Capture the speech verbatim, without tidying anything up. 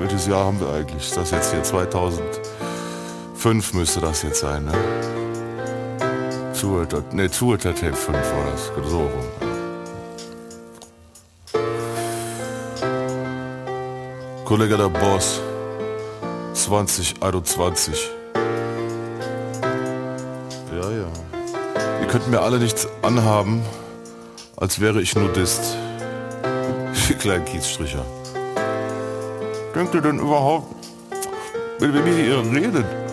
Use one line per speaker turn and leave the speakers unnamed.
welches Jahr haben wir eigentlich? Ist das jetzt hier zweitausendfünf müsste das jetzt sein, ne? Zuhälter, ne, Zuhälter-Tape fünf war das, so rum. Kollege der Boss, zwanzig einundzwanzig. Ja, ja. Ihr könnt mir alle nichts anhaben, als wäre ich Nudist. Die kleinen Kiezstricher. Denkt ihr denn überhaupt, wenn wir hier redet,